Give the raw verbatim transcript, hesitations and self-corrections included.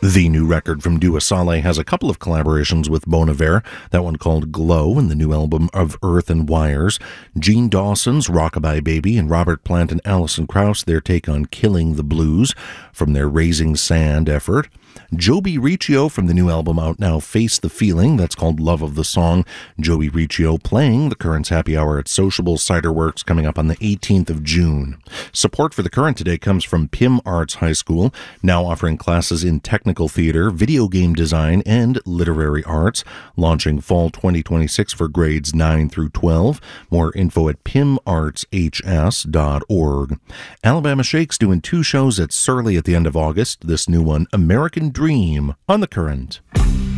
The new record from Dua Saleh has a couple of collaborations with Bon Iver, that one called Glow and the new album of Earth and Wires. Gene Dawson's Rockabye Baby and Robert Plant and Alison Krauss, their take on Killing the Blues from their Raising Sand effort. Joby Riccio from the new album out now, Face the Feeling, that's called Love of the Song. Joby Riccio playing the Current's Happy Hour at Sociable Cider Works coming up on the eighteenth of June. Support for the Current today comes from P I M Arts High School, now offering classes in technical theater, video game design, and literary arts, launching fall twenty twenty-six for grades nine through twelve. More info at p i m arts h s dot org. Alabama Shakes doing two shows at Surly at the end of August. This new one, American Dream, on the Current.